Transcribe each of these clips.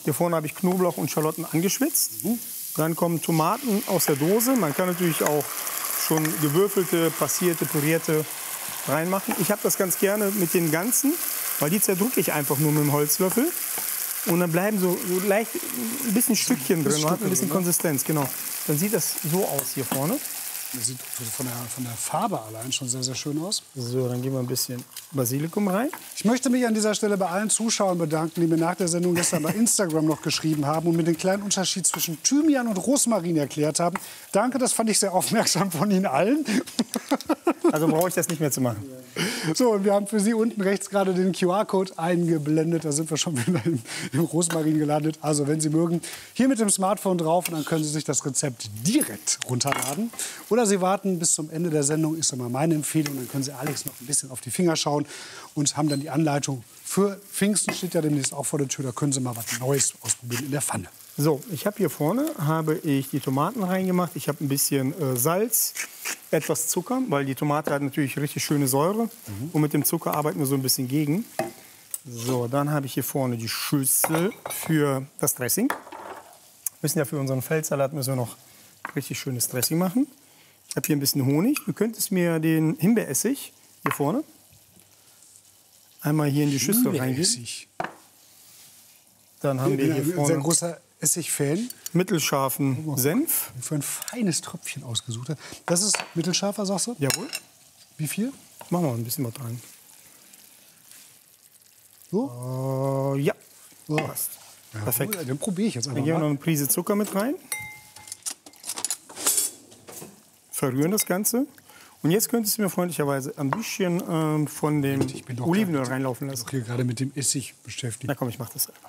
Hier vorne habe ich Knoblauch und Schalotten angeschwitzt. Dann kommen Tomaten aus der Dose. Man kann natürlich auch schon gewürfelte, passierte, pürierte reinmachen. Ich habe das ganz gerne mit den ganzen, weil die zerdrücke ich einfach nur mit dem Holzlöffel. Und dann bleiben so leicht ein bisschen Stückchen drin, man hat ein bisschen Konsistenz, genau. Dann sieht das so aus hier vorne. Das sieht von der Farbe allein schon sehr, sehr schön aus. So, dann geben wir ein bisschen Basilikum rein. Ich möchte mich an dieser Stelle bei allen Zuschauern bedanken, die mir nach der Sendung gestern bei Instagram noch geschrieben haben und mir den kleinen Unterschied zwischen Thymian und Rosmarin erklärt haben. Danke, das fand ich sehr aufmerksam von Ihnen allen. Also brauche ich das nicht mehr zu machen. So, und wir haben für Sie unten rechts gerade den QR-Code eingeblendet. Da sind wir schon wieder im Rosmarin gelandet. Also, wenn Sie mögen, hier mit dem Smartphone drauf und dann können Sie sich das Rezept direkt runterladen. Oder Sie warten bis zum Ende der Sendung, ist immer meine Empfehlung. Dann können Sie Alex noch ein bisschen auf die Finger schauen und haben dann die Anleitung für Pfingsten. Steht ja demnächst auch vor der Tür. Da können Sie mal was Neues ausprobieren in der Pfanne. So, ich habe hier vorne die Tomaten reingemacht. Ich habe ein bisschen Salz, etwas Zucker, weil die Tomate hat natürlich richtig schöne Säure. Und mit dem Zucker arbeiten wir so ein bisschen gegen. So, dann habe ich hier vorne die Schüssel für das Dressing. Wir müssen ja für unseren Feldsalat noch richtig schönes Dressing machen. Ich habe hier ein bisschen Honig. Du könntest mir den Himbeeressig hier vorne einmal hier in die Schüssel reingeben. Dann haben wir hier vorne sehr großer Essig-Fan. Mittelscharfen Senf. Für ein feines Tröpfchen ausgesucht hat. Das ist mittelscharfer, sagst du? Jawohl. Wie viel? Machen wir ein bisschen was rein. So? Ja. So. Passt. Ja, Perfekt. Dann probiere ich jetzt Dann einfach geben wir noch mal. eine Prise Zucker mit rein. Verrühren das Ganze. Und jetzt könntest du mir freundlicherweise ein bisschen von dem Olivenöl reinlaufen lassen. Ich bin gerade mit dem Essig beschäftigt. Na komm, ich mach das selber.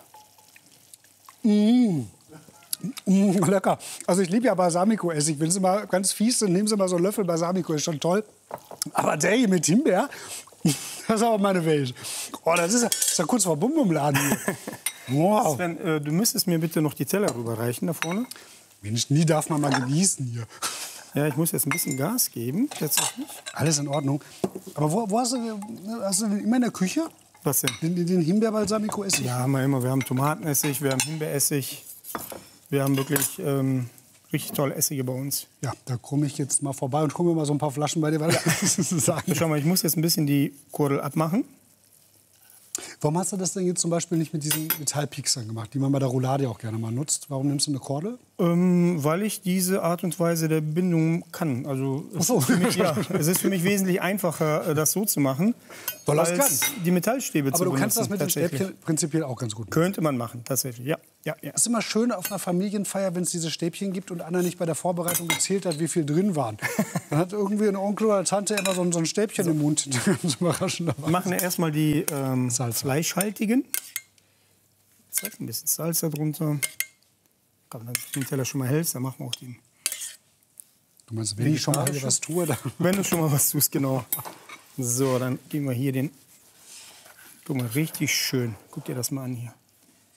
Lecker. Also ich liebe ja Balsamico-Essig. Wenn es immer ganz fies sind, nehmen Sie mal so einen Löffel Balsamico. Ist schon toll. Aber der hier mit Himbeer, das ist auch meine Welt. Oh, das ist ja kurz vor Bum-Bum-Laden hier. Wow. Sven, du müsstest mir bitte noch die Teller rüberreichen da vorne. Mensch, nie darf man mal genießen hier. Ja, ich muss jetzt ein bisschen Gas geben, tatsächlich. Alles in Ordnung. Aber wo hast du den immer in der Küche? Was denn? Den Himbeer-Balsamico-Essig? Ja, haben wir immer. Wir haben Tomatenessig, wir haben Himbeeressig. Wir haben wirklich richtig tolle Essige bei uns. Ja, da komme ich jetzt mal vorbei und gucke mir mal so ein paar Flaschen bei dir weiter. Schau mal, ich muss jetzt ein bisschen die Kordel abmachen. Warum hast du das denn jetzt zum Beispiel nicht mit diesen Metallpieksern gemacht, die man bei der Roulade auch gerne mal nutzt? Warum nimmst du eine Kordel? Weil ich diese Art und Weise der Bindung kann. Also es ist für mich wesentlich einfacher, das so zu machen, Weil das als die Metallstäbe zu Aber du benutzen. kannst das mit den Stäbchen prinzipiell auch ganz gut machen. Könnte man machen, tatsächlich, ja. Es ist immer schön auf einer Familienfeier, wenn es diese Stäbchen gibt und Anna nicht bei der Vorbereitung gezählt hat, wie viel drin waren. Dann hat irgendwie ein Onkel oder Tante immer so ein Stäbchen im Mund. Ganz überraschend. Wir machen erstmal die fleischhaltigen. Zack, ein bisschen Salz da drunter. Wenn du den Teller schon mal hältst, dann machen wir auch den. Du meinst, wenn ich schon mal was tue? Dann Wenn du schon mal was tust, genau. So, dann geben wir hier den. Guck mal, richtig schön. Guck dir das mal an hier.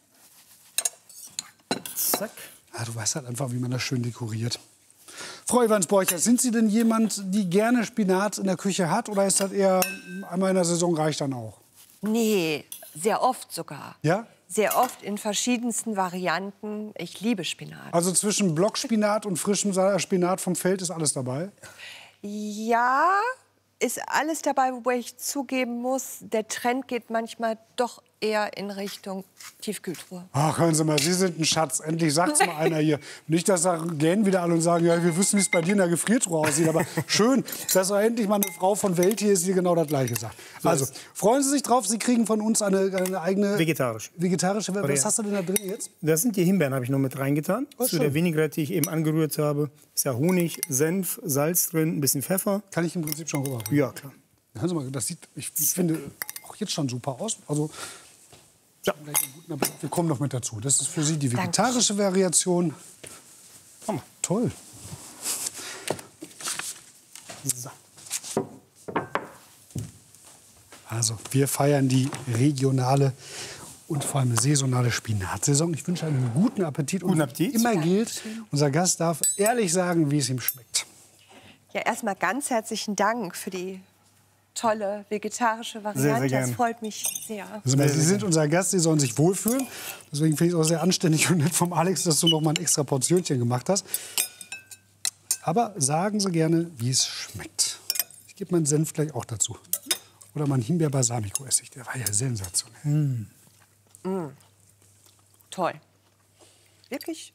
Zack. Ja, du weißt halt einfach, wie man das schön dekoriert. Frau Evans-Borchers, sind Sie denn jemand, die gerne Spinat in der Küche hat? Oder ist das eher einmal in der Saison reicht dann auch? Nee, sehr oft sogar. Ja? Sehr oft in verschiedensten Varianten. Ich liebe Spinat. Also zwischen Blockspinat und frischem Spinat vom Feld ist alles dabei? Ja, ist alles dabei, wobei ich zugeben muss, der Trend geht manchmal doch eher in Richtung Tiefkühltruhe. Ach, hören Sie mal, Sie sind ein Schatz. Endlich sagt's mal einer hier. Nicht, dass da gähnen wieder alle und sagen, ja, wir wissen, wie es bei dir in der Gefriertruhe aussieht. Aber schön, dass auch endlich mal eine Frau von Welt hier ist, die genau das Gleiche sagt. Also, freuen Sie sich drauf. Sie kriegen von uns eine eigene... Vegetarische. Was hast du denn da drin jetzt? Das sind die Himbeeren, habe ich noch mit reingetan. Zu der Vinaigrette, die ich eben angerührt habe. Ist ja Honig, Senf, Salz drin, ein bisschen Pfeffer. Kann ich im Prinzip schon rüber? Ja, klar. Hören Sie mal, das sieht, ich finde, auch jetzt schon super aus. Also, ja. Wir kommen noch mit dazu. Das ist für Sie die vegetarische Variation. Oh, toll. So. Also, wir feiern die regionale und vor allem saisonale Spinatsaison. Ich wünsche einen guten Appetit. Guten Appetit. Immer gilt, unser Gast darf ehrlich sagen, wie es ihm schmeckt. Ja, erstmal ganz herzlichen Dank für die tolle vegetarische Variante. sehr gerne. Das freut mich sehr. Also, Sie sind unser Gast, Sie sollen sich wohlfühlen. Deswegen finde ich es auch sehr anständig und nett vom Alex, dass du noch mal ein extra Portionchen gemacht hast. Aber sagen Sie gerne, wie es schmeckt. Ich gebe meinen Senf gleich auch dazu. Oder meinen Himbeer-Balsamico-Essig. Der war ja sensationell. Toll. Wirklich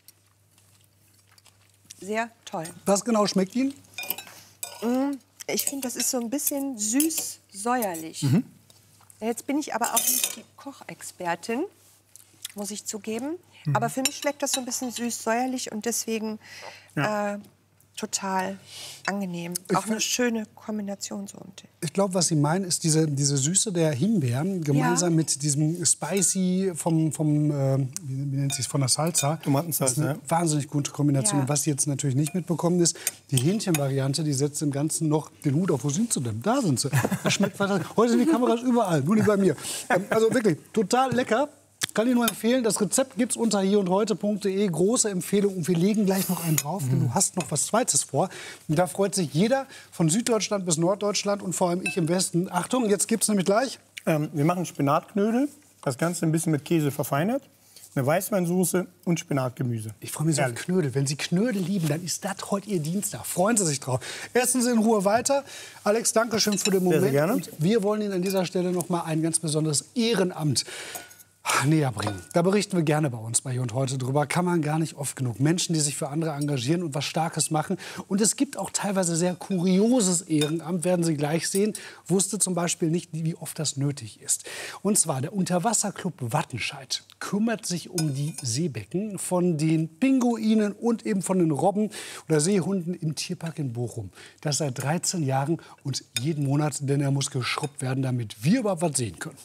sehr toll. Was genau schmeckt Ihnen? Ich finde, das ist so ein bisschen süß-säuerlich. Jetzt bin ich aber auch nicht die Kochexpertin, muss ich zugeben. Aber für mich schmeckt das so ein bisschen süß-säuerlich und deswegen total angenehm. Auch eine schöne Kombination so. Ich glaube, was Sie meinen, ist diese Süße der Himbeeren gemeinsam mit diesem Spicy wie nennt sich's, von der Salsa. Tomatensalsa, Das ist eine wahnsinnig gute Kombination. Ja. Und was Sie jetzt natürlich nicht mitbekommen ist, die Hähnchenvariante, die setzt im Ganzen noch den Hut auf. Wo sind sie denn? Da sind sie. Das schmeckt fantastisch. Heute sind die Kameras überall, nur nicht bei mir. Also wirklich total lecker. Kann ich nur empfehlen, das Rezept gibt es unter hierundheute.de. Große Empfehlung. Und wir legen gleich noch einen drauf, denn du hast noch was Zweites vor. Und da freut sich jeder von Süddeutschland bis Norddeutschland und vor allem ich im Westen. Achtung, jetzt gibt es nämlich gleich. Wir machen Spinatknödel, das Ganze ein bisschen mit Käse verfeinert, eine Weißweinsoße und Spinatgemüse. Ich freue mich so auf Knödel. Wenn Sie Knödel lieben, dann ist das heute Ihr Dienstag. Freuen Sie sich drauf. Essen Sie in Ruhe weiter. Alex, danke schön für den Moment. Sehr gerne. Und wir wollen Ihnen an dieser Stelle noch mal ein ganz besonderes Ehrenamt näher bringen. Da berichten wir gerne bei uns bei Hier und Heute drüber. Kann man gar nicht oft genug. Menschen, die sich für andere engagieren und was Starkes machen. Und es gibt auch teilweise sehr kurioses Ehrenamt, werden Sie gleich sehen. Wusste zum Beispiel nicht, wie oft das nötig ist. Und zwar der Unterwasserclub Wattenscheid kümmert sich um die Seebecken von den Pinguinen und eben von den Robben oder Seehunden im Tierpark in Bochum. Das seit 13 Jahren und jeden Monat, denn er muss geschrubbt werden, damit wir überhaupt was sehen können.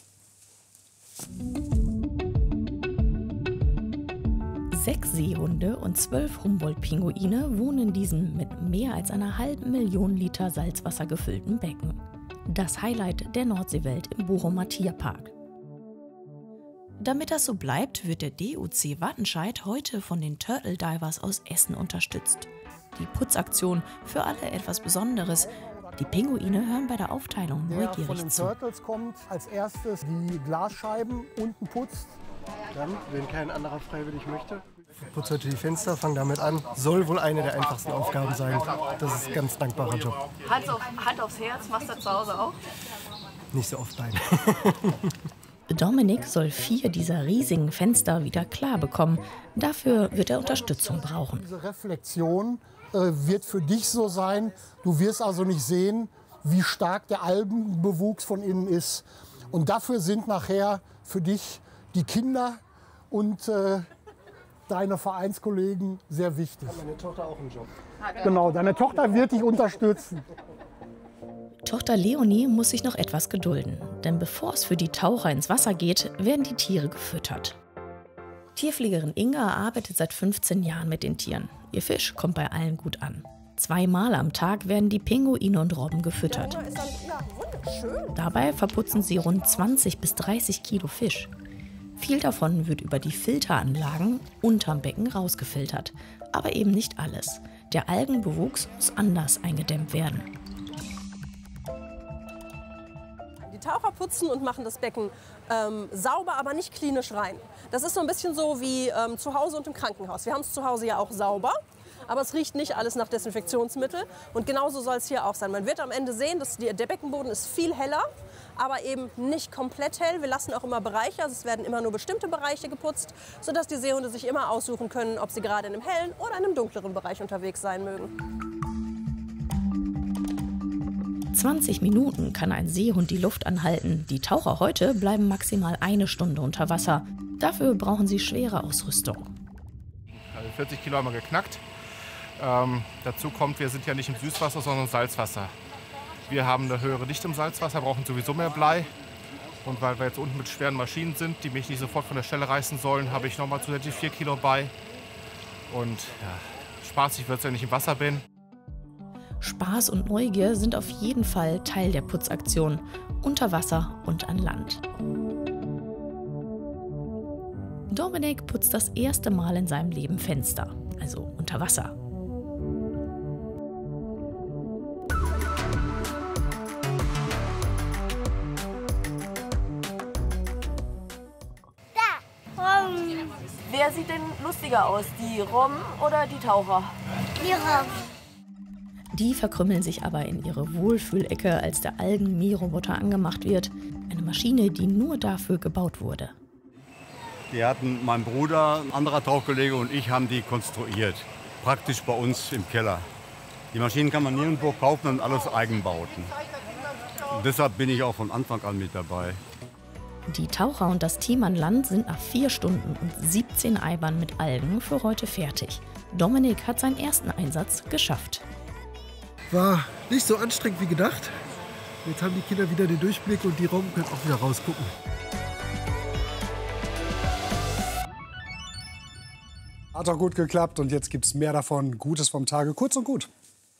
6 Seehunde und 12 Humboldt-Pinguine wohnen in diesem mit mehr als einer halben Million Liter Salzwasser gefüllten Becken. Das Highlight der Nordseewelt im Bochumer Tierpark. Damit das so bleibt, wird der DUC Wattenscheid heute von den Turtle Divers aus Essen unterstützt. Die Putzaktion für alle etwas Besonderes. Die Pinguine hören bei der Aufteilung neugierig von den zu. Turtles kommt als erstes die Glasscheiben unten putzt. Dann, wenn kein anderer freiwillig möchte, putzt heute die Fenster, fangen damit an. Soll wohl eine der einfachsten Aufgaben sein. Das ist ein ganz dankbarer Job. Hand aufs Herz, machst du zu Hause auch? Nicht so oft, nein. Dominik soll 4 dieser riesigen Fenster wieder klar bekommen. Dafür wird er Unterstützung brauchen. Diese Reflexion wird für dich so sein. Du wirst also nicht sehen, wie stark der Algenbewuchs von innen ist. Und dafür sind nachher für dich die Kinder und deine Vereinskollegen sehr wichtig. Hat meine Tochter auch einen Job? Genau, deine Tochter wird dich unterstützen. Tochter Leonie muss sich noch etwas gedulden. Denn bevor es für die Taucher ins Wasser geht, werden die Tiere gefüttert. Tierpflegerin Inga arbeitet seit 15 Jahren mit den Tieren. Ihr Fisch kommt bei allen gut an. 2-mal am Tag werden die Pinguine und Robben gefüttert. Dabei verputzen sie rund 20 bis 30 Kilo Fisch. Viel davon wird über die Filteranlagen unterm Becken rausgefiltert. Aber eben nicht alles. Der Algenbewuchs muss anders eingedämmt werden. Die Taucher putzen und machen das Becken sauber, aber nicht klinisch rein. Das ist so ein bisschen so wie zu Hause und im Krankenhaus. Wir haben es zu Hause ja auch sauber, aber es riecht nicht alles nach Desinfektionsmittel. Und genauso soll es hier auch sein. Man wird am Ende sehen, dass der Beckenboden ist viel heller, aber eben nicht komplett hell. Wir lassen auch immer Bereiche, also es werden immer nur bestimmte Bereiche geputzt, sodass die Seehunde sich immer aussuchen können, ob sie gerade in einem hellen oder in einem dunkleren Bereich unterwegs sein mögen. 20 Minuten kann ein Seehund die Luft anhalten. Die Taucher heute bleiben maximal 1 Stunde unter Wasser. Dafür brauchen sie schwere Ausrüstung. Also 40 Kilo haben wir geknackt. Dazu kommt, wir sind ja nicht im Süßwasser, sondern im Salzwasser. Wir haben eine höhere Dichte im Salzwasser, brauchen sowieso mehr Blei. Und weil wir jetzt unten mit schweren Maschinen sind, die mich nicht sofort von der Stelle reißen sollen, habe ich nochmal zusätzlich 4 Kilo bei. Und ja, spaßig wird es, wenn ich im Wasser bin. Spaß und Neugier sind auf jeden Fall Teil der Putzaktion, unter Wasser und an Land. Dominik putzt das erste Mal in seinem Leben Fenster, also unter Wasser. Wer sieht denn lustiger aus, die Robben oder die Taucher? Die Robben. Die verkrümmeln sich aber in ihre Wohlfühlecke, als der Algen-Mähroboter angemacht wird. Eine Maschine, die nur dafür gebaut wurde. Die hatten mein Bruder, ein anderer Tauchkollege und ich haben die konstruiert. Praktisch bei uns im Keller. Die Maschinen kann man nirgendwo kaufen und alles Eigenbauten. Und deshalb bin ich auch von Anfang an mit dabei. Die Taucher und das Team an Land sind nach 4 Stunden und 17 Eibern mit Algen für heute fertig. Dominik hat seinen ersten Einsatz geschafft. War nicht so anstrengend wie gedacht. Jetzt haben die Kinder wieder den Durchblick und die Robben können auch wieder rausgucken. Hat auch gut geklappt und jetzt gibt es mehr davon. Gutes vom Tage, kurz und gut.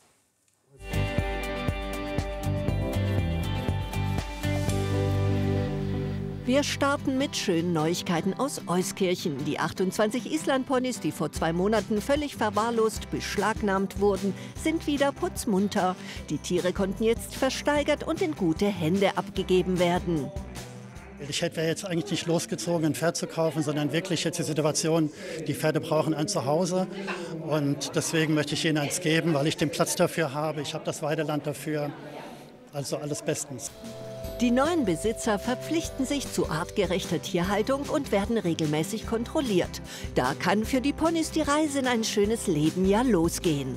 Wir starten mit schönen Neuigkeiten aus Euskirchen. Die 28 Islandponys, die vor 2 Monaten völlig verwahrlost beschlagnahmt wurden, sind wieder putzmunter. Die Tiere konnten jetzt versteigert und in gute Hände abgegeben werden. Ich hätte jetzt eigentlich nicht losgezogen, ein Pferd zu kaufen, sondern wirklich jetzt die Situation, die Pferde brauchen ein Zuhause. Und deswegen möchte ich ihnen eins geben, weil ich den Platz dafür habe. Ich habe das Weideland dafür. Also alles bestens. Die neuen Besitzer verpflichten sich zu artgerechter Tierhaltung und werden regelmäßig kontrolliert. Da kann für die Ponys die Reise in ein schönes Leben ja losgehen.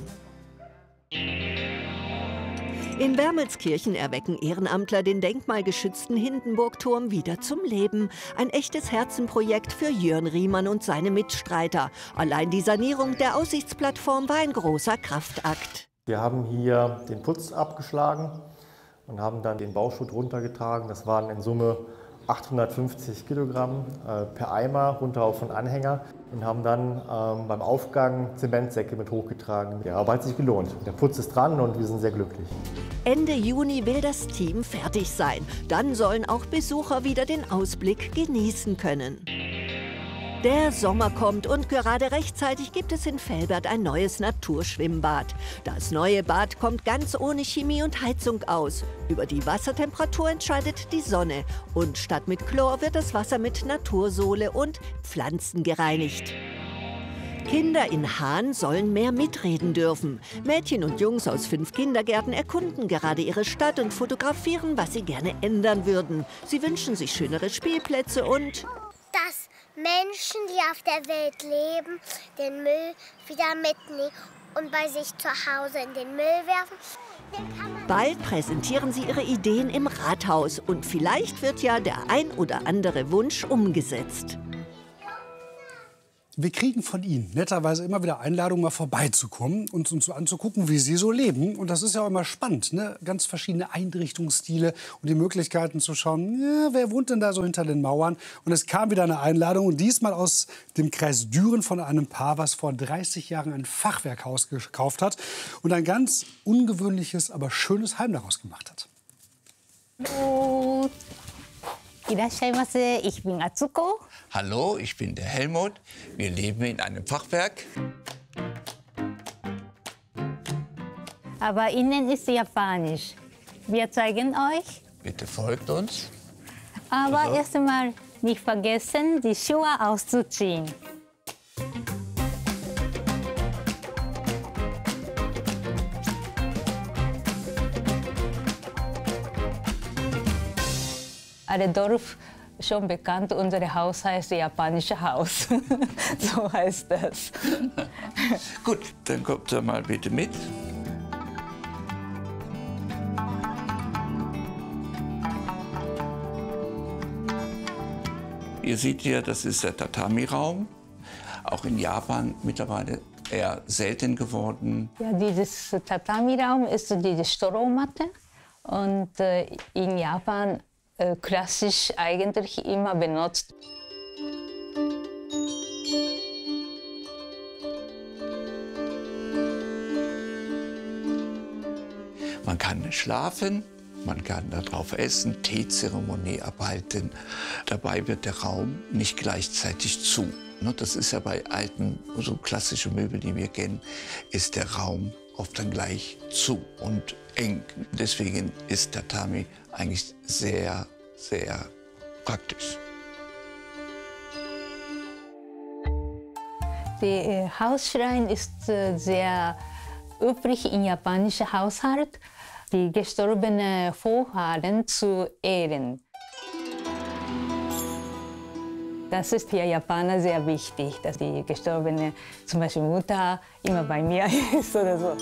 In Wermelskirchen erwecken Ehrenamtler den denkmalgeschützten Hindenburgturm wieder zum Leben. Ein echtes Herzenprojekt für Jörn Riemann und seine Mitstreiter. Allein die Sanierung der Aussichtsplattform war ein großer Kraftakt. Wir haben hier den Putz abgeschlagen und haben dann den Bauschutt runtergetragen. Das waren in Summe 850 Kilogramm per Eimer runter auf den Anhänger und haben dann beim Aufgang Zementsäcke mit hochgetragen. Ja, aber hat sich gelohnt. Der Putz ist dran und wir sind sehr glücklich. Ende Juni will das Team fertig sein. Dann sollen auch Besucher wieder den Ausblick genießen können. Der Sommer kommt und gerade rechtzeitig gibt es in Velbert ein neues Naturschwimmbad. Das neue Bad kommt ganz ohne Chemie und Heizung aus. Über die Wassertemperatur entscheidet die Sonne. Und statt mit Chlor wird das Wasser mit Natursohle und Pflanzen gereinigt. Kinder in Haan sollen mehr mitreden dürfen. Mädchen und Jungs aus 5 Kindergärten erkunden gerade ihre Stadt und fotografieren, was sie gerne ändern würden. Sie wünschen sich schönere Spielplätze und dass Menschen, die auf der Welt leben, den Müll wieder mitnehmen und bei sich zu Hause in den Müll werfen. Bald präsentieren sie ihre Ideen im Rathaus und vielleicht wird ja der ein oder andere Wunsch umgesetzt. Wir kriegen von Ihnen netterweise immer wieder Einladungen, mal vorbeizukommen und uns so anzugucken, wie Sie so leben. Und das ist ja auch immer spannend, ne? Ganz verschiedene Einrichtungsstile und die Möglichkeiten zu schauen, ja, wer wohnt denn da so hinter den Mauern? Und es kam wieder eine Einladung, und diesmal aus dem Kreis Düren von einem Paar, was vor 30 Jahren ein Fachwerkhaus gekauft hat und ein ganz ungewöhnliches, aber schönes Heim daraus gemacht hat. Ich bin Atsuko. Hallo, ich bin der Helmut. Wir leben in einem Fachwerk. Aber innen ist japanisch. Wir zeigen euch. Bitte folgt uns. Aber erst einmal nicht vergessen, die Schuhe auszuziehen. Alle Dorf schon bekannt, unser Haus heißt Japanische Haus. So heißt das. Gut, dann kommt ihr mal bitte mit. Ihr seht hier, das ist der Tatami-Raum. Auch in Japan mittlerweile eher selten geworden. Ja, dieses Tatami-Raum ist diese Strohmatte. Und in Japan klassisch eigentlich immer benutzt. Man kann schlafen, man kann darauf essen, Teezeremonie abhalten. Dabei wird der Raum nicht gleichzeitig zu. Das ist ja bei alten, so klassischen Möbeln, die wir kennen, ist der Raum oft dann gleich zu und eng. Deswegen ist Tatami eigentlich sehr, sehr praktisch. Der Hausschrein ist sehr üblich im japanischen Haushalt, die gestorbenen Vorfahren zu ehren. Das ist für Japaner sehr wichtig, dass die gestorbene, zum Beispiel Mutter, immer bei mir ist oder so.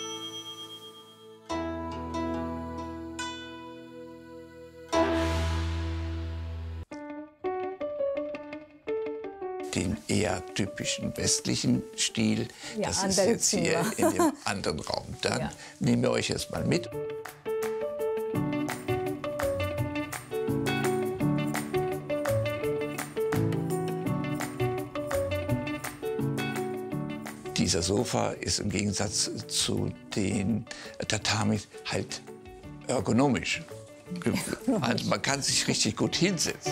Den eher typischen westlichen Stil, Ja, das ist andere jetzt hier Zimmer. in dem anderen Raum. Dann nehmen wir euch jetzt mal mit. Dieser Sofa ist im Gegensatz zu den Tatamis halt ergonomisch. Also man kann sich richtig gut hinsetzen.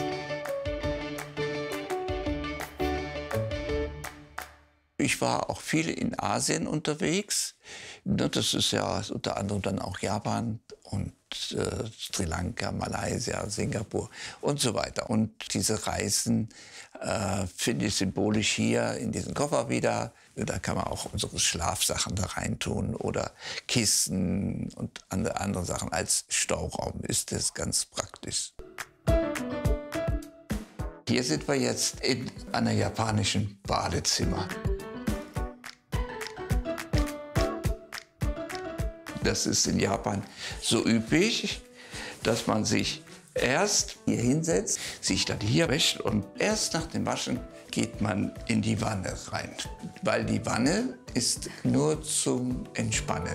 Ich war auch viel in Asien unterwegs. Das ist ja unter anderem dann auch Japan und Sri Lanka, Malaysia, Singapur und so weiter. Und diese Reisen finde ich symbolisch hier in diesen Koffer wieder. Da kann man auch unsere Schlafsachen da reintun oder Kissen und andere Sachen. Als Stauraum ist das ganz praktisch. Hier sind wir jetzt in einem japanischen Badezimmer. Das ist in Japan so üblich, dass man sich erst hier hinsetzt, sich dann hier wäscht und erst nach dem Waschen geht man in die Wanne rein. Weil die Wanne ist nur zum Entspannen.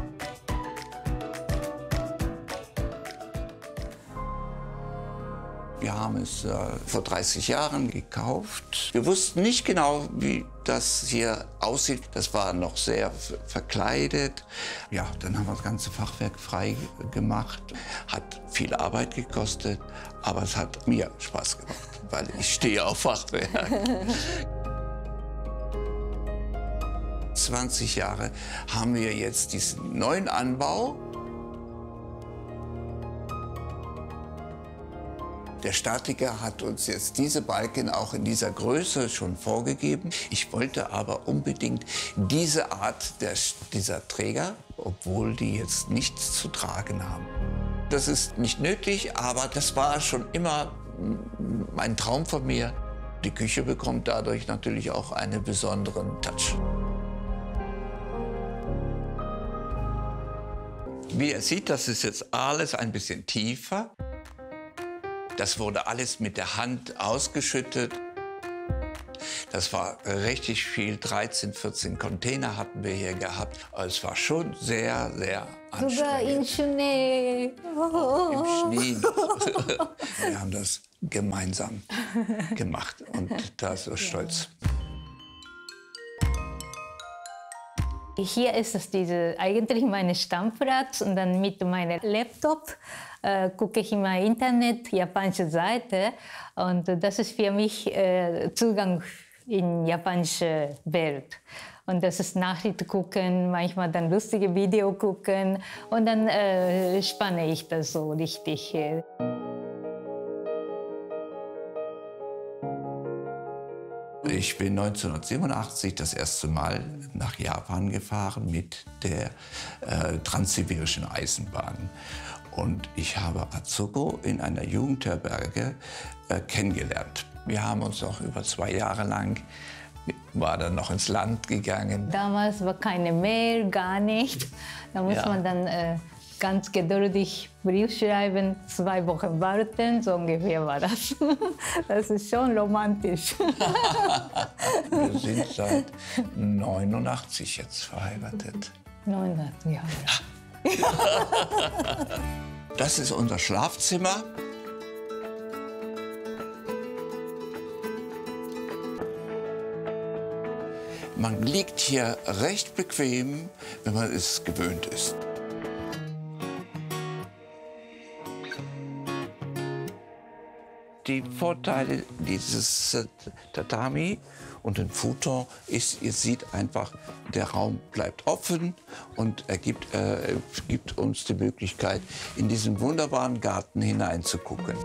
Wir haben es vor 30 Jahren gekauft. Wir wussten nicht genau, wie das hier aussieht. Das war noch sehr verkleidet. Ja, dann haben wir das ganze Fachwerk frei gemacht. Hat viel Arbeit gekostet, aber es hat mir Spaß gemacht, weil ich stehe auf Fachwerk. 20 Jahre haben wir jetzt diesen neuen Anbau. Der Statiker hat uns jetzt diese Balken auch in dieser Größe schon vorgegeben. Ich wollte aber unbedingt diese Art dieser Träger, obwohl die jetzt nichts zu tragen haben. Das ist nicht nötig, aber das war schon immer ein Traum von mir. Die Küche bekommt dadurch natürlich auch einen besonderen Touch. Wie ihr seht, das ist jetzt alles ein bisschen tiefer. Das wurde alles mit der Hand ausgeschüttet. Das war richtig viel. 13, 14 Container hatten wir hier gehabt. Also es war schon sehr, sehr anstrengend. Sogar im Schnee. Im Schnee. Wir haben das gemeinsam gemacht und da so stolz. Hier ist es eigentlich mein Stammplatz und dann mit meinem Laptop gucke ich immer Internet, japanische Seite und das ist für mich Zugang in japanische Welt. Und das ist Nachrichten gucken, manchmal dann lustige Video gucken und dann spanne ich das so richtig. Ich bin 1987 das erste Mal nach Japan gefahren mit der Transsibirischen Eisenbahn. Und ich habe Atsuko in einer Jugendherberge kennengelernt. Wir haben uns auch über 2 Jahre lang, war dann noch ins Land gegangen. Damals war keine Mail, gar nicht. Da muss man dann ganz geduldig Brief schreiben, 2 Wochen warten, so ungefähr war das. Das ist schon romantisch. Wir sind seit 89 jetzt verheiratet. 89 Jahre. Das ist unser Schlafzimmer. Man liegt hier recht bequem, wenn man es gewöhnt ist. Die Vorteile dieses Tatami und den Futon ist, ihr seht einfach, der Raum bleibt offen und er gibt uns die Möglichkeit, in diesen wunderbaren Garten hineinzugucken.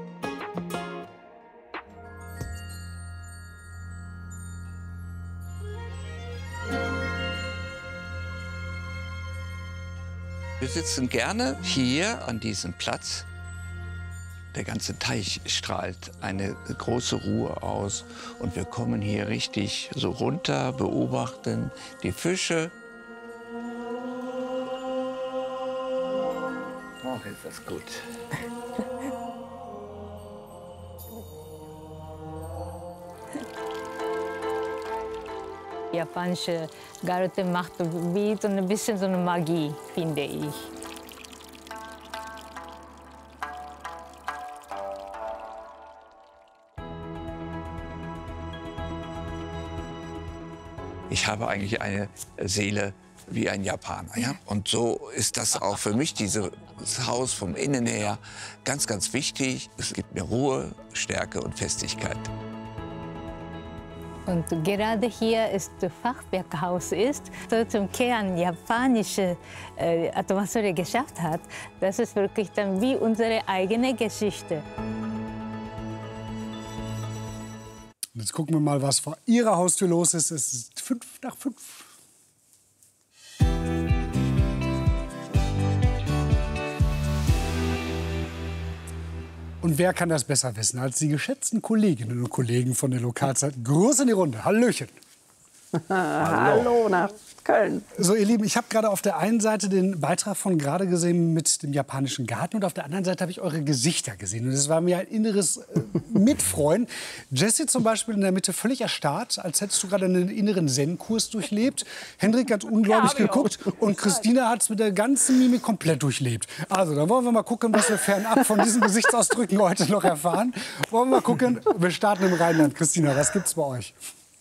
Wir sitzen gerne hier an diesem Platz. Der ganze Teich strahlt eine große Ruhe aus. Und wir kommen hier richtig so runter, beobachten die Fische. Oh, ist das gut. Japanische Garten macht wie so ein bisschen so eine Magie, finde ich. Ich habe eigentlich eine Seele wie ein Japaner. Ja? Und so ist das auch für mich, dieses Haus vom Innen her, ganz, ganz wichtig. Es gibt mir Ruhe, Stärke und Festigkeit. Und gerade hier ist das Fachwerkhaus so zum Kern japanische Atmosphäre geschafft hat. Das ist wirklich dann wie unsere eigene Geschichte. Und jetzt gucken wir mal, was vor Ihrer Haustür los ist. Es ist 5 nach 5. Und wer kann das besser wissen als die geschätzten Kolleginnen und Kollegen von der Lokalzeit? Gruß in die Runde. Hallöchen. Hallo nach Köln. So, ihr Lieben, ich habe gerade auf der einen Seite den Beitrag von gerade gesehen mit dem japanischen Garten und auf der anderen Seite habe ich eure Gesichter gesehen. Und es war mir ein inneres Mitfreuen. Jessie zum Beispiel in der Mitte völlig erstarrt, als hättest du gerade einen inneren Zen-Kurs durchlebt. Hendrik ganz ungläubig geguckt und Christina hat es mit der ganzen Mimik komplett durchlebt. Also, dann wollen wir mal gucken, was wir fernab von diesen Gesichtsausdrücken heute noch erfahren. Wollen wir mal gucken, wir starten im Rheinland. Christina, was gibt's bei euch?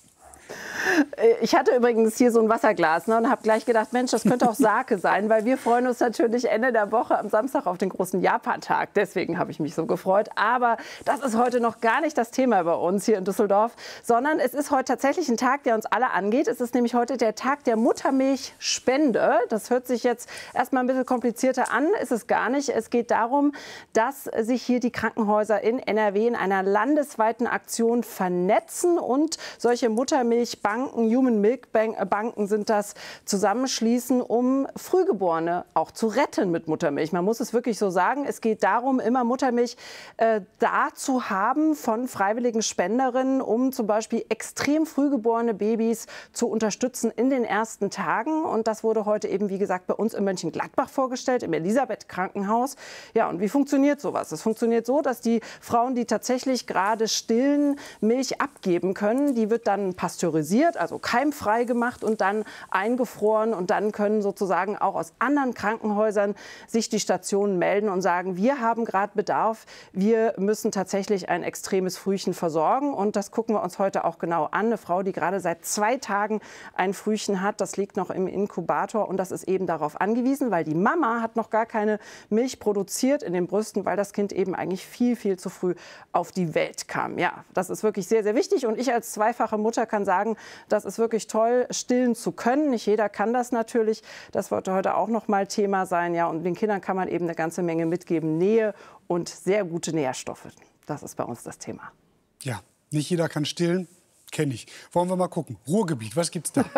Ich hatte übrigens hier so ein Wasserglas, ne, und habe gleich gedacht, Mensch, das könnte auch Sake sein, weil wir freuen uns natürlich Ende der Woche am Samstag auf den großen Japan-Tag. Deswegen habe ich mich so gefreut. Aber das ist heute noch gar nicht das Thema bei uns hier in Düsseldorf, sondern es ist heute tatsächlich ein Tag, der uns alle angeht. Es ist nämlich heute der Tag der Muttermilchspende. Das hört sich jetzt erstmal ein bisschen komplizierter an, ist es gar nicht. Es geht darum, dass sich hier die Krankenhäuser in NRW in einer landesweiten Aktion vernetzen und solche Muttermilchbanken, Human Milk Banken sind das, zusammenschließen, um Frühgeborene auch zu retten mit Muttermilch. Man muss es wirklich so sagen. Es geht darum, immer Muttermilch da zu haben von freiwilligen Spenderinnen, um zum Beispiel extrem frühgeborene Babys zu unterstützen in den ersten Tagen. Und das wurde heute eben, wie gesagt, bei uns in Mönchengladbach vorgestellt, im Elisabeth-Krankenhaus. Ja, und wie funktioniert sowas? Es funktioniert so, dass die Frauen, die tatsächlich gerade stillen, Milch abgeben können, die wird dann pasteurisiert, also keimfrei gemacht und dann eingefroren. Und dann können sozusagen auch aus anderen Krankenhäusern sich die Stationen melden und sagen, wir haben gerade Bedarf, wir müssen tatsächlich ein extremes Frühchen versorgen. Und das gucken wir uns heute auch genau an. Eine Frau, die gerade seit 2 Tagen ein Frühchen hat, das liegt noch im Inkubator und das ist eben darauf angewiesen, weil die Mama hat noch gar keine Milch produziert in den Brüsten, weil das Kind eben eigentlich viel, viel zu früh auf die Welt kam. Ja, das ist wirklich sehr, sehr wichtig. Und ich als zweifache Mutter kann sagen, das ist wirklich toll, stillen zu können. Nicht jeder kann das natürlich. Das wird heute auch noch mal Thema sein. Ja, und den Kindern kann man eben eine ganze Menge mitgeben. Nähe und sehr gute Nährstoffe. Das ist bei uns das Thema. Ja, nicht jeder kann stillen. Kenne ich. Wollen wir mal gucken. Ruhrgebiet, was gibt's da?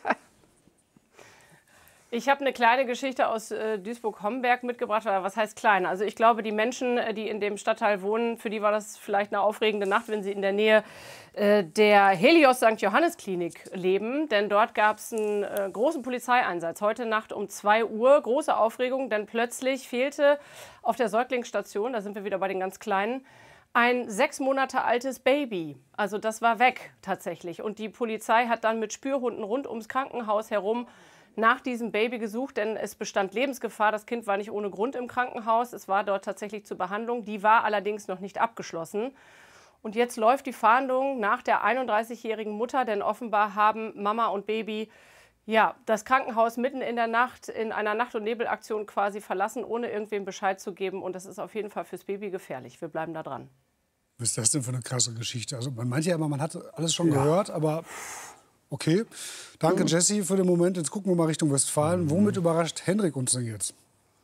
Ich habe eine kleine Geschichte aus Duisburg-Homberg mitgebracht. Oder was heißt klein? Also ich glaube, die Menschen, die in dem Stadtteil wohnen, für die war das vielleicht eine aufregende Nacht, wenn sie in der Nähe der Helios St. Johannes Klinik leben. Denn dort gab es einen großen Polizeieinsatz. Heute Nacht um 2 Uhr. Große Aufregung, denn plötzlich fehlte auf der Säuglingsstation, da sind wir wieder bei den ganz Kleinen, ein 6 Monate altes Baby. Also das war weg tatsächlich. Und die Polizei hat dann mit Spürhunden rund ums Krankenhaus herum nach diesem Baby gesucht, denn es bestand Lebensgefahr. Das Kind war nicht ohne Grund im Krankenhaus. Es war dort tatsächlich zur Behandlung. Die war allerdings noch nicht abgeschlossen. Und jetzt läuft die Fahndung nach der 31-jährigen Mutter, denn offenbar haben Mama und Baby das Krankenhaus mitten in der Nacht in einer Nacht- und Nebelaktion quasi verlassen, ohne irgendwem Bescheid zu geben. Und das ist auf jeden Fall fürs Baby gefährlich. Wir bleiben da dran. Was ist das denn für eine krasse Geschichte? Also man meint ja immer, man hat alles schon gehört, aber okay. Danke, Jessie, für den Moment. Jetzt gucken wir mal Richtung Westfalen. Womit überrascht Hendrik uns denn jetzt?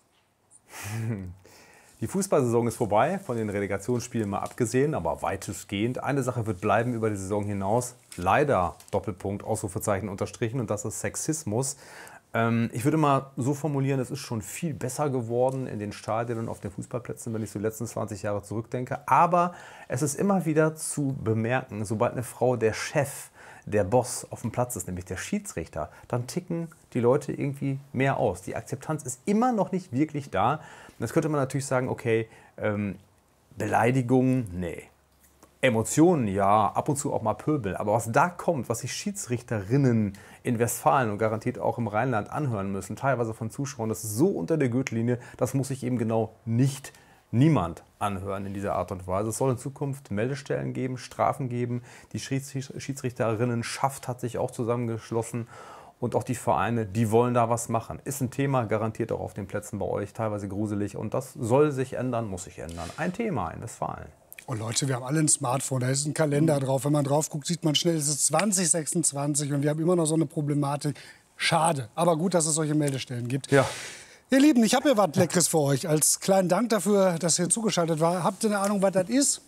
Die Fußballsaison ist vorbei, von den Relegationsspielen mal abgesehen, aber weitestgehend. Eine Sache wird bleiben über die Saison hinaus. Leider, Doppelpunkt, Ausrufezeichen unterstrichen, und das ist Sexismus. Ich würde mal so formulieren, es ist schon viel besser geworden in den Stadien und auf den Fußballplätzen, wenn ich so die letzten 20 Jahre zurückdenke. Aber es ist immer wieder zu bemerken, sobald eine Frau der Chef, der Boss auf dem Platz ist, nämlich der Schiedsrichter, dann ticken die Leute irgendwie mehr aus. Die Akzeptanz ist immer noch nicht wirklich da. Und jetzt könnte man natürlich sagen, okay, Beleidigungen, nee. Emotionen, ja, ab und zu auch mal Pöbel. Aber was da kommt, was sich Schiedsrichterinnen in Westfalen und garantiert auch im Rheinland anhören müssen, teilweise von Zuschauern, das ist so unter der Gürtellinie, das muss sich eben genau niemand anhören in dieser Art und Weise. Es soll in Zukunft Meldestellen geben, Strafen geben. Die Schiedsrichterinnenschaft hat sich auch zusammengeschlossen. Und auch die Vereine, die wollen da was machen. Ist ein Thema, garantiert auch auf den Plätzen bei euch, teilweise gruselig. Und das soll sich ändern, muss sich ändern. Ein Thema in Westfalen. Oh Leute, wir haben alle ein Smartphone, da ist ein Kalender drauf. Wenn man drauf guckt, sieht man schnell, es ist 2026 und wir haben immer noch so eine Problematik. Schade, aber gut, dass es solche Meldestellen gibt. Ja. Ihr Lieben, ich habe hier was Leckeres für euch. Als kleinen Dank dafür, dass ihr zugeschaltet war. Habt ihr eine Ahnung, was das ist?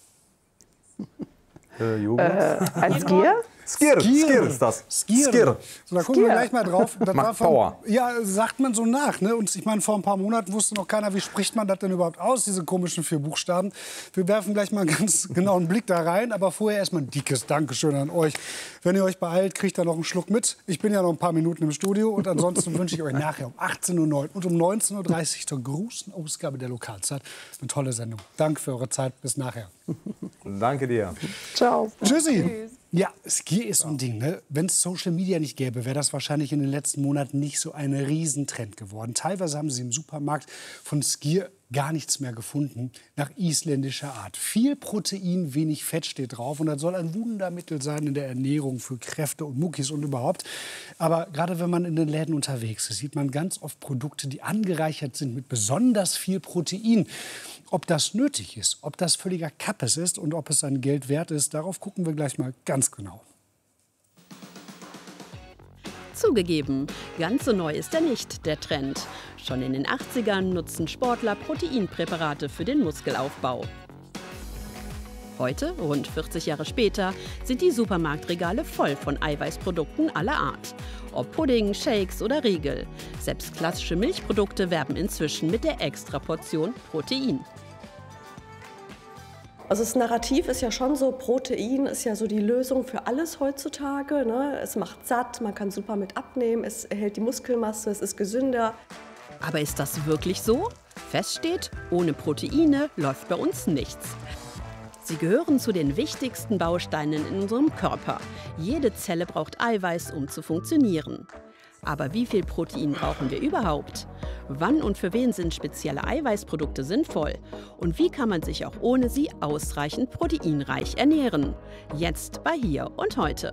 Ein Skier? Skier ist das. Skier. So, da gucken wir gleich mal drauf. Das Macht Power. Ja, sagt man so nach. Ne? Und ich meine, vor ein paar Monaten wusste noch keiner, wie spricht man das denn überhaupt aus, diese komischen 4 Buchstaben. Wir werfen gleich mal einen ganz genauen Blick da rein. Aber vorher erstmal ein dickes Dankeschön an euch. Wenn ihr euch beeilt, kriegt ihr noch einen Schluck mit. Ich bin ja noch ein paar Minuten im Studio. Und ansonsten wünsche ich euch nachher um 18:09 Uhr und um 19:30 Uhr zur großen Ausgabe der Lokalzeit eine tolle Sendung. Danke für eure Zeit. Bis nachher. Danke dir. Ciao. Tschüssi. Ja, Skier ist so ein Ding. Ne? Wenn es Social Media nicht gäbe, wäre das wahrscheinlich in den letzten Monaten nicht so ein Riesentrend geworden. Teilweise haben sie im Supermarkt von Skier gar nichts mehr gefunden, nach isländischer Art. Viel Protein, wenig Fett steht drauf und das soll ein Wundermittel sein in der Ernährung für Kräfte und Muckis und überhaupt. Aber gerade wenn man in den Läden unterwegs ist, sieht man ganz oft Produkte, die angereichert sind mit besonders viel Protein. Ob das nötig ist, ob das völliger Kappes ist und ob es sein Geld wert ist, darauf gucken wir gleich mal ganz genau. Zugegeben, ganz so neu ist er nicht, der Trend. Schon in den 80ern nutzen Sportler Proteinpräparate für den Muskelaufbau. Heute, rund 40 Jahre später, sind die Supermarktregale voll von Eiweißprodukten aller Art. Ob Pudding, Shakes oder Riegel. Selbst klassische Milchprodukte werben inzwischen mit der Extraportion Protein. Also das Narrativ ist ja schon so, Protein ist ja so die Lösung für alles heutzutage. Ne? Es macht satt, man kann super mit abnehmen, es erhält die Muskelmasse, es ist gesünder. Aber ist das wirklich so? Fest steht, ohne Proteine läuft bei uns nichts. Sie gehören zu den wichtigsten Bausteinen in unserem Körper. Jede Zelle braucht Eiweiß, um zu funktionieren. Aber wie viel Protein brauchen wir überhaupt? Wann und für wen sind spezielle Eiweißprodukte sinnvoll? Und wie kann man sich auch ohne sie ausreichend proteinreich ernähren? Jetzt bei Hier und Heute.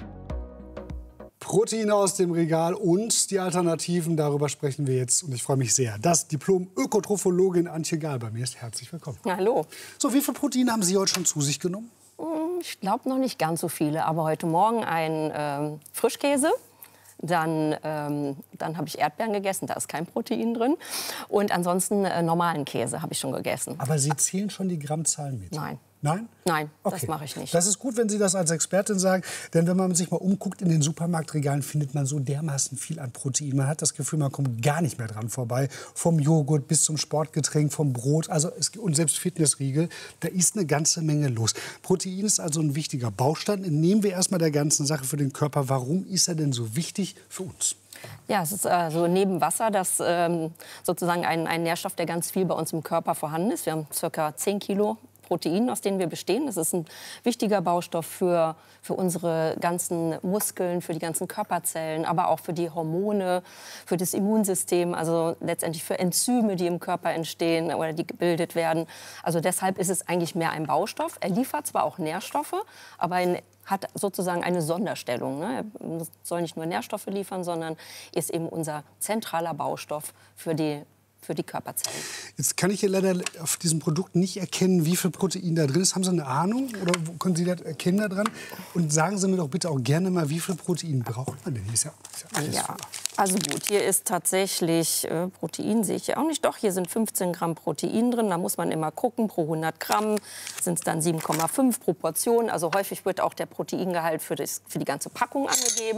Proteine aus dem Regal und die Alternativen, darüber sprechen wir jetzt. Und ich freue mich sehr, dass Diplom-Ökotrophologin Antje Gahl bei mir ist. Herzlich willkommen. Hallo. So, wie viel Protein haben Sie heute schon zu sich genommen? Ich glaube noch nicht ganz so viele, aber heute Morgen ein Frischkäse. Dann habe ich Erdbeeren gegessen, da ist kein Protein drin. Und ansonsten normalen Käse habe ich schon gegessen. Aber Sie zählen schon die Grammzahlen mit? Nein. Nein? Nein, okay. Das mache ich nicht. Das ist gut, wenn Sie das als Expertin sagen. Denn wenn man sich mal umguckt in den Supermarktregalen, findet man so dermaßen viel an Protein. Man hat das Gefühl, man kommt gar nicht mehr dran vorbei. Vom Joghurt bis zum Sportgetränk, vom Brot und selbst Fitnessriegel. Da ist eine ganze Menge los. Protein ist also ein wichtiger Baustein. Nehmen wir erstmal der ganzen Sache für den Körper. Warum ist er denn so wichtig für uns? Ja, es ist also neben Wasser das sozusagen ein Nährstoff, der ganz viel bei uns im Körper vorhanden ist. Wir haben ca. 10 Kilo Protein, aus denen wir bestehen. Das ist ein wichtiger Baustoff für unsere ganzen Muskeln, für die ganzen Körperzellen, aber auch für die Hormone, für das Immunsystem, also letztendlich für Enzyme, die im Körper entstehen oder die gebildet werden. Also deshalb ist es eigentlich mehr ein Baustoff. Er liefert zwar auch Nährstoffe, aber hat sozusagen eine Sonderstellung. Ne? Er soll nicht nur Nährstoffe liefern, sondern ist eben unser zentraler Baustoff für die Körperzellen. Jetzt kann ich hier leider auf diesem Produkt nicht erkennen, wie viel Protein da drin ist. Haben Sie eine Ahnung oder können Sie das erkennen da dran? Und sagen Sie mir doch bitte auch gerne mal, wie viel Protein braucht man denn? Hier ist ja alles ja, also gut, hier ist tatsächlich Protein, sehe ich ja auch nicht. Doch, hier sind 15 Gramm Protein drin. Da muss man immer gucken, pro 100 Gramm sind es dann 7,5 pro Portion. Also häufig wird auch der Proteingehalt für die ganze Packung angegeben.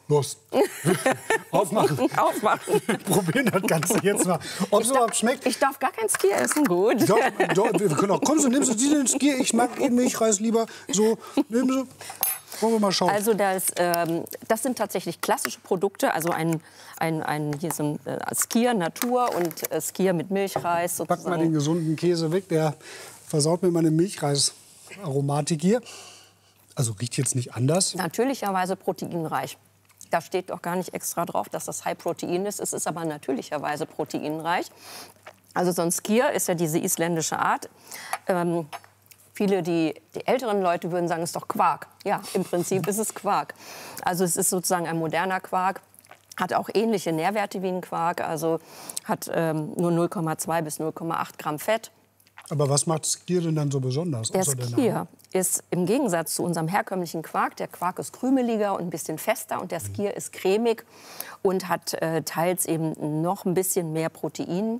Los. Aufmachen. Aufmachen. Wir probieren das Ganze jetzt mal. Ob es überhaupt schmeckt. Ich darf gar kein Skier essen, gut. Doch, wir können auch. Komm, so nimmst du den Skier. Ich mag eben Milchreis lieber. So, nimm so. Wollen wir mal schauen. Also das sind tatsächlich klassische Produkte. Also hier ist ein Skier Natur und Skier mit Milchreis. Sozusagen. Pack mal den gesunden Käse weg. Der versaut mir meine Milchreisaromatik hier. Also riecht jetzt nicht anders. Natürlicherweise proteinreich. Da steht doch gar nicht extra drauf, dass das High Protein ist. Es ist aber natürlicherweise proteinreich. Also so ein Skier ist ja diese isländische Art. Viele, die älteren Leute würden sagen, es ist doch Quark. Ja, im Prinzip ist es Quark. Also es ist sozusagen ein moderner Quark. Hat auch ähnliche Nährwerte wie ein Quark. Also hat nur 0,2 bis 0,8 Gramm Fett. Aber was macht Skier denn dann so besonders? Der Skier ist im Gegensatz zu unserem herkömmlichen Quark, der Quark ist krümeliger und ein bisschen fester und der Skier ist cremig und hat teils eben noch ein bisschen mehr Protein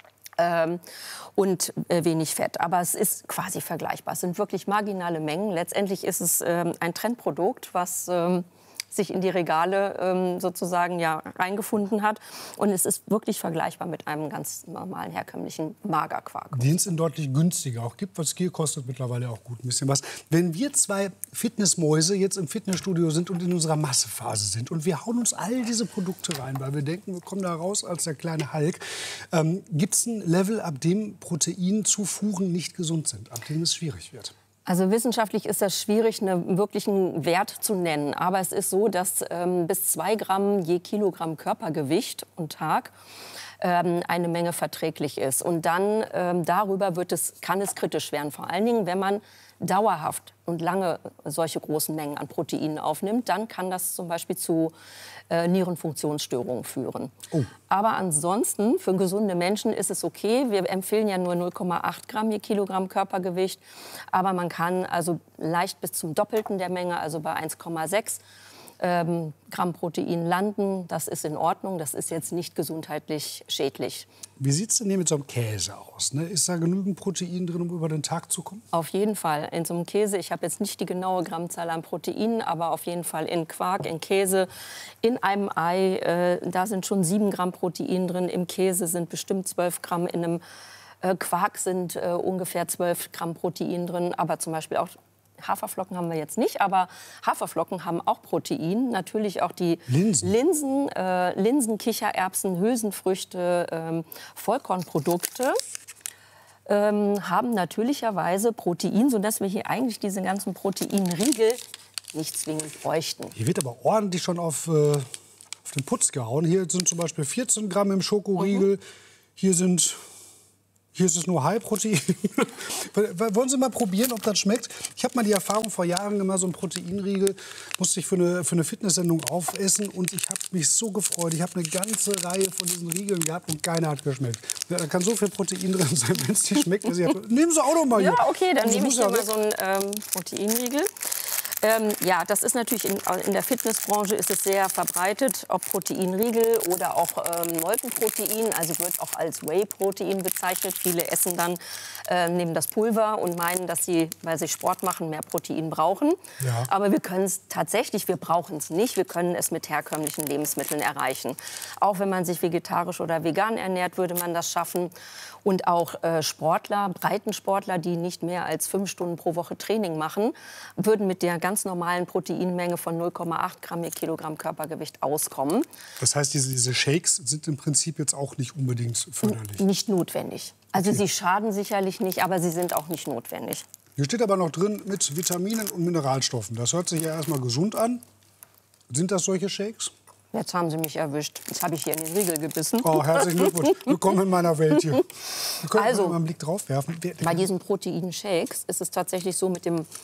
und wenig Fett. Aber es ist quasi vergleichbar. Es sind wirklich marginale Mengen. Letztendlich ist es ein Trendprodukt, was sich in die Regale sozusagen reingefunden hat. Und es ist wirklich vergleichbar mit einem ganz normalen, herkömmlichen Magerquark. Den es in deutlich günstiger auch gibt, weil Skier kostet mittlerweile auch gut ein bisschen was. Wenn wir zwei Fitnessmäuse jetzt im Fitnessstudio sind und in unserer Massephase sind und wir hauen uns all diese Produkte rein, weil wir denken, wir kommen da raus als der kleine Hulk, gibt es ein Level, ab dem Proteinzufuhren nicht gesund sind, ab dem es schwierig wird? Also wissenschaftlich ist das schwierig, einen wirklichen Wert zu nennen. Aber es ist so, dass bis 2 Gramm je Kilogramm Körpergewicht und Tag eine Menge verträglich ist. Und dann darüber kann es kritisch werden. Vor allen Dingen, wenn man dauerhaft und lange solche großen Mengen an Proteinen aufnimmt, dann kann das zum Beispiel zu Nierenfunktionsstörungen führen. Oh. Aber ansonsten, für gesunde Menschen ist es okay. Wir empfehlen ja nur 0,8 Gramm je Kilogramm Körpergewicht. Aber man kann also leicht bis zum Doppelten der Menge, also bei 1,6 Gramm Protein landen. Das ist in Ordnung. Das ist jetzt nicht gesundheitlich schädlich. Wie sieht es denn hier mit so einem Käse aus? Ne? Ist da genügend Protein drin, um über den Tag zu kommen? Auf jeden Fall. In so einem Käse, ich habe jetzt nicht die genaue Grammzahl an Proteinen, aber auf jeden Fall in Quark, in Käse, in einem Ei, da sind schon 7 Gramm Protein drin. Im Käse sind bestimmt 12 Gramm. In einem Quark sind ungefähr 12 Gramm Protein drin. Aber zum Beispiel auch Haferflocken haben wir jetzt nicht, aber Haferflocken haben auch Protein. Natürlich auch die Linsen, Kichererbsen, Hülsenfrüchte, Vollkornprodukte haben natürlicherweise Protein, sodass wir hier eigentlich diese ganzen Proteinriegel nicht zwingend bräuchten. Hier wird aber ordentlich schon auf den Putz gehauen. Hier sind zum Beispiel 14 Gramm im Schokoriegel. Hier ist es nur High-Protein. Wollen Sie mal probieren, ob das schmeckt? Ich habe mal die Erfahrung vor Jahren gemacht, so einen Proteinriegel musste ich für eine Fitnesssendung aufessen. Und ich habe mich so gefreut. Ich habe eine ganze Reihe von diesen Riegeln gehabt und keiner hat geschmeckt. Da kann so viel Protein drin sein, wenn es nicht schmeckt. Nehmen Sie auch noch mal hier. Ja, okay, dann nehme ich hier mal so einen Proteinriegel. Ja, das ist natürlich in der Fitnessbranche ist es sehr verbreitet, ob Proteinriegel oder auch Molkenprotein, also wird auch als Whey-Protein bezeichnet. Viele essen dann, nehmen das Pulver und meinen, dass sie, weil sie Sport machen, mehr Protein brauchen. Ja. Aber wir können es tatsächlich, wir brauchen es nicht. Wir können es mit herkömmlichen Lebensmitteln erreichen. Auch wenn man sich vegetarisch oder vegan ernährt, würde man das schaffen. Und auch Breitensportler, die nicht mehr als 5 Stunden pro Woche Training machen, würden mit der ganz normalen Proteinmenge von 0,8 Gramm je Kilogramm Körpergewicht auskommen. Das heißt, diese Shakes sind im Prinzip jetzt auch nicht unbedingt förderlich? Nicht notwendig. Also okay. Sie schaden sicherlich nicht, aber sie sind auch nicht notwendig. Hier steht aber noch drin mit Vitaminen und Mineralstoffen. Das hört sich ja erstmal gesund an. Sind das solche Shakes? Jetzt haben Sie mich erwischt. Jetzt habe ich hier in den Riegel gebissen. Oh, herzlichen Glückwunsch. Willkommen in meiner Welt hier. Wir können also, mal einen Blick drauf werfen. Bei diesen Proteinshakes ist es tatsächlich so mit dem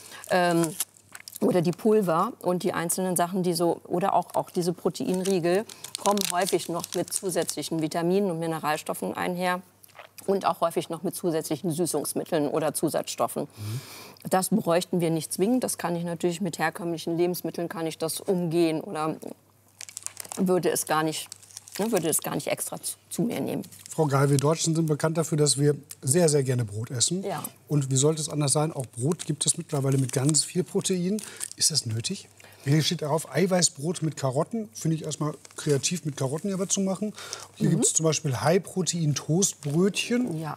oder die Pulver und die einzelnen Sachen, die so oder auch diese Proteinriegel kommen häufig noch mit zusätzlichen Vitaminen und Mineralstoffen einher und auch häufig noch mit zusätzlichen Süßungsmitteln oder Zusatzstoffen. Das bräuchten wir nicht zwingend. Das kann ich natürlich mit herkömmlichen Lebensmitteln kann ich das umgehen oder würde es gar nicht extra zu mir nehmen. Frau Geil, wir Deutschen sind bekannt dafür, dass wir sehr, sehr gerne Brot essen. Ja. Und wie sollte es anders sein? Auch Brot gibt es mittlerweile mit ganz viel Protein. Ist das nötig? Hier steht darauf Eiweißbrot mit Karotten. Finde ich erstmal kreativ, mit Karotten hier was zu machen. Hier gibt es zum Beispiel High-Protein-Toastbrötchen. Ja.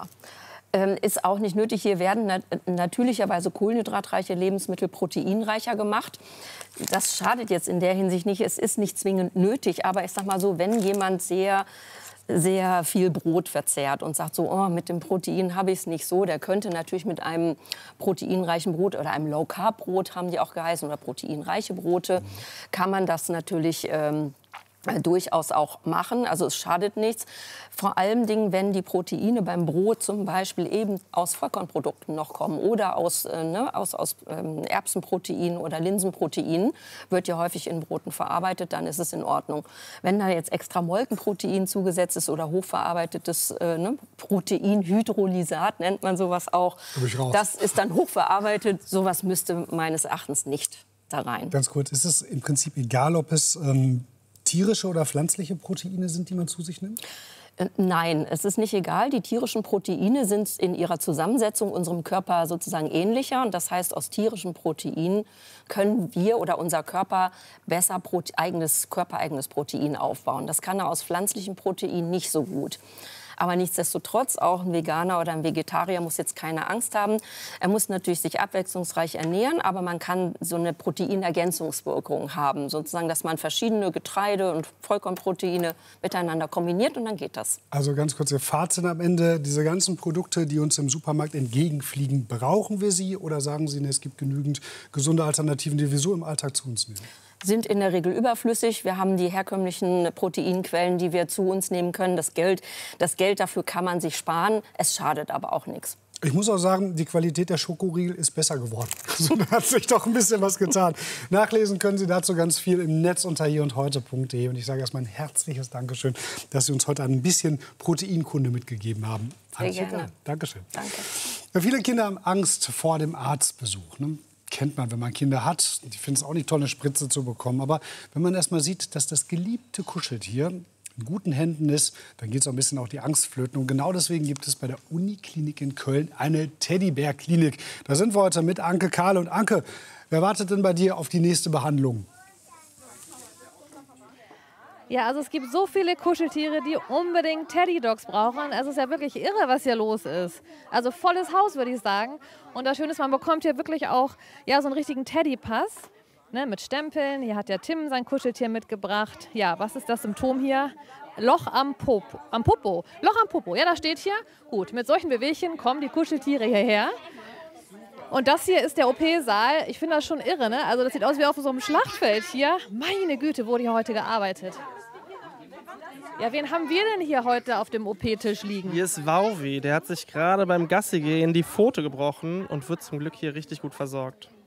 Ist auch nicht nötig. Hier werden natürlicherweise kohlenhydratreiche Lebensmittel proteinreicher gemacht. Das schadet jetzt in der Hinsicht nicht. Es ist nicht zwingend nötig. Aber ich sag mal so, wenn jemand sehr viel Brot verzehrt und sagt so, oh, mit dem Protein habe ich es nicht so, der könnte natürlich mit einem proteinreichen Brot oder einem Low-Carb-Brot, haben die auch geheißen, oder proteinreiche Brote, kann man das natürlich durchaus auch machen. Also es schadet nichts. Vor allem Dingen, wenn die Proteine beim Brot zum Beispiel eben aus Vollkornprodukten noch kommen oder aus Erbsenprotein oder Linsenprotein, wird ja häufig in Broten verarbeitet, dann ist es in Ordnung. Wenn da jetzt extra Molkenprotein zugesetzt ist oder hochverarbeitetes Proteinhydrolysat, nennt man sowas auch, das ist dann hochverarbeitet. Sowas müsste meines Erachtens nicht da rein. Ganz kurz, ist es im Prinzip egal, ob es tierische oder pflanzliche Proteine sind, die man zu sich nimmt? Nein, es ist nicht egal. Die tierischen Proteine sind in ihrer Zusammensetzung unserem Körper sozusagen ähnlicher. Und das heißt, aus tierischen Proteinen können wir oder unser Körper besser körpereigenes Protein aufbauen. Das kann er aus pflanzlichen Proteinen nicht so gut. Aber nichtsdestotrotz, auch ein Veganer oder ein Vegetarier muss jetzt keine Angst haben. Er muss natürlich sich abwechslungsreich ernähren, aber man kann so eine Proteinergänzungswirkung haben. Sozusagen, dass man verschiedene Getreide- und Vollkornproteine miteinander kombiniert und dann geht das. Also ganz kurz Ihr Fazit am Ende. Diese ganzen Produkte, die uns im Supermarkt entgegenfliegen, brauchen wir sie? Oder sagen Sie, es gibt genügend gesunde Alternativen, die wir so im Alltag zu uns nehmen? Sind in der Regel überflüssig. Wir haben die herkömmlichen Proteinquellen, die wir zu uns nehmen können. Das Geld dafür kann man sich sparen. Es schadet aber auch nichts. Ich muss auch sagen, die Qualität der Schokoriegel ist besser geworden. Also, da hat sich doch ein bisschen was getan. Nachlesen können Sie dazu ganz viel im Netz unter hierundheute.de. Und ich sage erstmal ein herzliches Dankeschön, dass Sie uns heute ein bisschen Proteinkunde mitgegeben haben. Sehr gerne. Dankeschön. Danke. Ja, viele Kinder haben Angst vor dem Arztbesuch. Ne? Kennt man, wenn man Kinder hat. Die finden es auch nicht toll, eine Spritze zu bekommen. Aber wenn man erst mal sieht, dass das geliebte Kuscheltier in guten Händen ist, dann geht es auch ein bisschen auch die Angst flöten. Und genau deswegen gibt es bei der Uniklinik in Köln eine Teddybär-Klinik. Da sind wir heute mit Anke Kahle. Und Anke, wer wartet denn bei dir auf die nächste Behandlung? Ja, also es gibt so viele Kuscheltiere, die unbedingt Teddydogs brauchen. Es ist ja wirklich irre, was hier los ist. Also volles Haus, würde ich sagen. Und das Schöne ist, man bekommt hier wirklich auch so einen richtigen Teddypass, ne, mit Stempeln. Hier hat der Tim sein Kuscheltier mitgebracht. Ja, was ist das Symptom hier? Loch am Popo. Loch am Popo, ja, das steht hier. Gut, mit solchen Bewegchen kommen die Kuscheltiere hierher. Und das hier ist der OP-Saal. Ich finde das schon irre, ne? Also das sieht aus wie auf so einem Schlachtfeld hier. Meine Güte, wurde hier heute gearbeitet. Ja, wen haben wir denn hier heute auf dem OP-Tisch liegen? Hier ist Wauwi. Der hat sich gerade beim Gassigehen die Pfote gebrochen und wird zum Glück hier richtig gut versorgt.